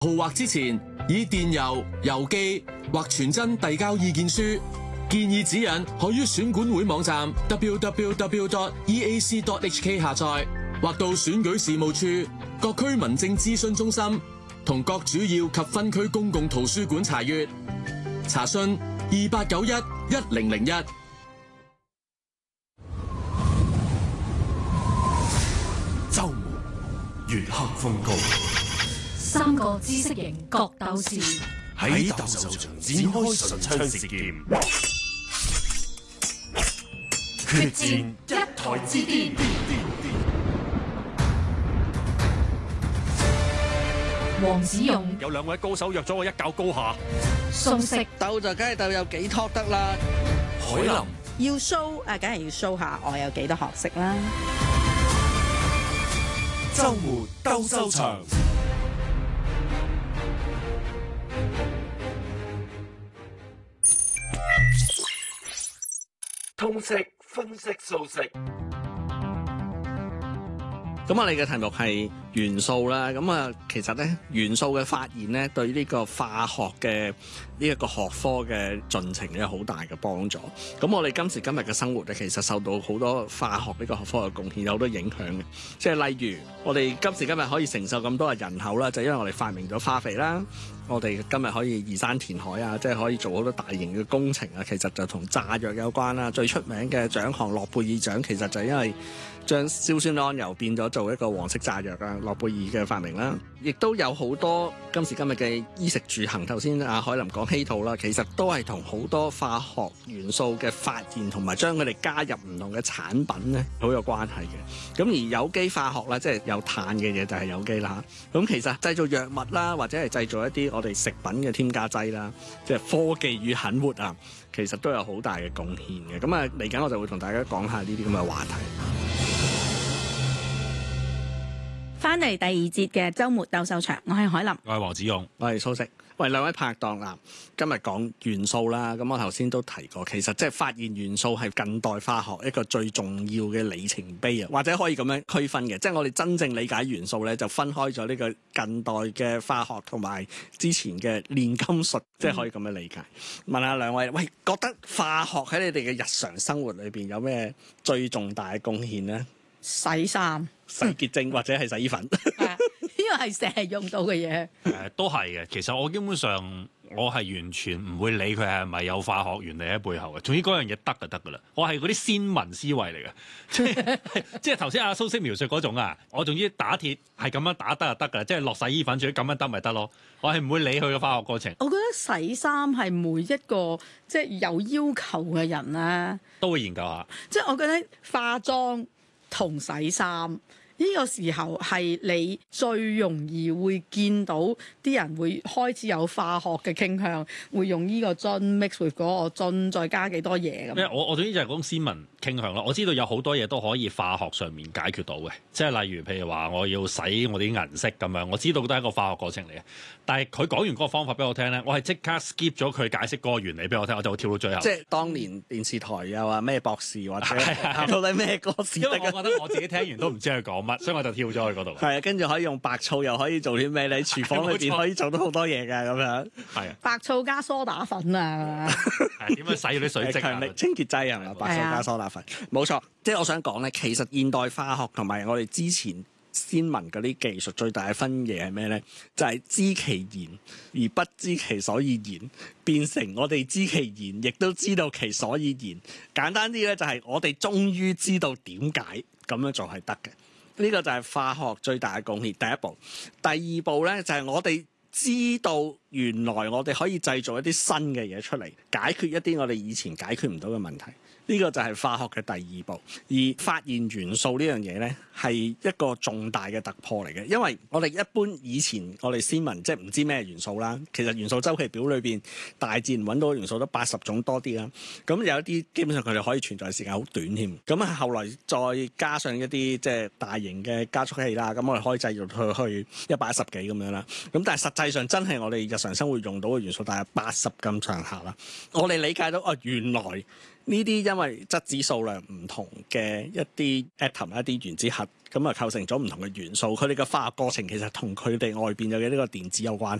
號畫之前，以電郵、郵寄或傳真遞交意見書。建議指引可於選管會網站 www.eac.hk 下載，或到選舉事務處、各區民政諮詢中心同各主要及分區公共圖書館查閱。查詢28911001。 周末月黑風高 ，3個知識型角鬥士喺鬥獸場展開唇槍舌劍，決戰一台之巔。 黃子勇有2位高手約咗我一較高下。 宋式鬥就梗係鬥有幾托得啦。 海林要 show 梗係要 show 下我有幾多學識啦。 周末鬥獸場。通識分析數式。 咁我哋嘅題目係元素啦，咁啊，其實咧元素嘅發現咧，對呢個化學嘅呢一個學科嘅進程有好大嘅幫助。咁我哋今時今日嘅生活咧，其實受到好多化學呢個學科嘅貢獻，有好多影響嘅。即係例如，我哋今時今日可以承受咁多嘅人口啦，就因為我哋發明咗化肥啦。我哋今日可以移山填海啊，即係可以做好多大型嘅工程啊，其實就同炸藥有關啦。最出名嘅獎項諾貝爾獎，其實就係因為將硝酸銨油變咗做一個黃色炸藥啊，諾貝爾嘅發明啦。亦都有好多今時今日嘅衣食住行，頭先阿海林講稀土啦，其實都係同好多化學元素嘅發現同埋將佢哋加入唔同嘅產品咧，好有關係嘅。咁而有機化學啦，即係有碳嘅嘢就係有機啦。咁其實製造藥物啦，或者係製造一啲我哋食品嘅添加劑啦，即係科技與狠活啊，其實都有好大嘅貢獻嘅。咁啊，嚟緊我就會同大家講下呢啲咁嘅話題。 翻嚟第2節嘅週末鬥獸場，我係海林， 我係黃子勇， 我係蘇軾。喂，兩位拍檔啦，今日講元素啦，咁我頭先都提過，其實即係發現元素係近代化學一個最重要嘅里程碑啊，或者可以咁樣區分嘅，即係我哋真正理解元素咧，就分開咗呢個近代嘅化學同埋之前嘅煉金術，即係可以咁樣理解。問下兩位，喂，覺得化學喺你哋嘅日常生活裏邊有咩最重大嘅貢獻咧？ 洗衫、 洗潔精或者係洗衣粉， 呢個係成日用到嘅嘢。 都係嘅。其實我基本上我係完全唔會理佢係咪有化學原理喺背後嘅。總之嗰樣嘢得就得噶啦。我係嗰啲先民思維嚟嘅，即係頭先阿蘇軾描述嗰種啊。我總之打鐵係咁樣打得就得噶啦，即係落洗衣粉，總之咁樣得咪得咯。我係唔會理佢嘅化學過程。 我覺得洗衫係每一個即係有要求嘅人咧， 都會研究下。 即係我覺得化妝同洗衫呢個時候係你最容易會見到啲人會開始有化學嘅傾向，會用呢個樽 mix with 嗰個樽，再加幾多嘢咁。 因為我總之就係講先民傾向啦。我知道有好多嘢都可以化學上面解決到嘅，即係例如譬如話我要洗我啲銀色咁樣，我知道都係一個化學過程嚟嘅。但係佢講完嗰個方法俾我聽咧，我係即刻 skip 咗佢解釋嗰個原理俾我聽，我就會跳到最後。 即係當年電視台又話咩博士或者到底咩歌士？ 因為我覺得我自己聽完都唔知佢講乜，所以我就跳咗去嗰度。 係啊，跟住可以用白醋，又可以做啲咩？你喺廚房裏邊可以做到好多嘢㗎咁樣。係啊， 白醋加梳打粉啊， 係點樣洗嗰啲水漬啊？ 強力清潔劑係咪？白醋加梳打粉，冇錯。即係我想講咧，其實現代化學同埋我哋之前先民嗰啲技術最大嘅分野係咩咧？就係知其然而不知其所以然，變成我哋知其然，亦都知道其所以然。簡單啲咧，就係我哋終於知道點解咁樣做係得嘅。呢個就係化學最大嘅貢獻，第一步。第二步咧，就係我哋知道原來我哋可以製造一啲新嘅嘢出嚟，解決一啲我哋以前解決唔到嘅問題。呢個就係化學嘅第二步，而發現元素呢樣嘢呢，係一個重大嘅突破嚟嘅，因為我哋一般以前我哋先民即係唔知咩元素啦，其實元素周期表裏邊大自然揾到嘅元素都80種多啲啦，咁有一啲基本上佢哋可以存在時間好短添，咁啊後來再加上一啲即係大型嘅加速器啦，咁我哋可以製造去110幾咁樣啦，咁但係實際上真係我哋日常生活用到嘅元素大約80咁上下啦。我哋理解到原來呢啲因為質子數量唔同嘅一啲 atom 一啲原子核咁啊構成咗唔同嘅元素，佢哋嘅化學過程其實同佢哋外邊有嘅呢個電子有關係